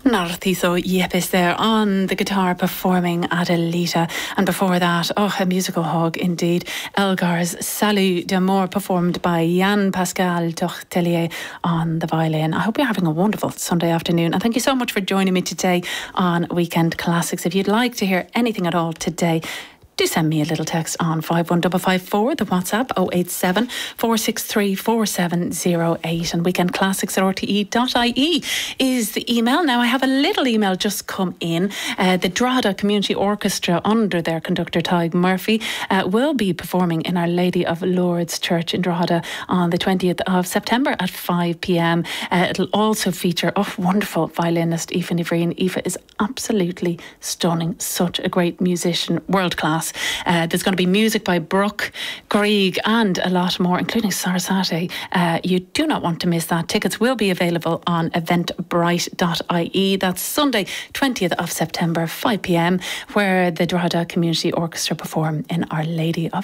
Narciso Yepes there on the guitar performing Adelita, and before that, a musical hug indeed, Elgar's Salut d'amour performed by Jan Pascal Tochtelier on the violin. I hope you're having a wonderful Sunday afternoon, and thank you so much for joining me today on Weekend Classics. If you'd like to hear anything at all today, do send me a little text on 51554, the WhatsApp 087 463 4708, and weekendclassics@rte.ie is the email. Now, I have a little email just come in. The Drogheda Community Orchestra, under their conductor Tig Murphy, will be performing in Our Lady of Lourdes Church in Drogheda on the 20th of September at 5 p.m. It'll also feature wonderful violinist Aoife Ní Bhríon. Aoife is absolutely stunning, such a great musician, world class. There's going to be music by Brooke, Grieg and a lot more, including Sarasate. You do not want to miss that. Tickets will be available on eventbrite.ie. That's Sunday 20th of September 5 p.m, where the Drogheda Community Orchestra perform in Our Lady of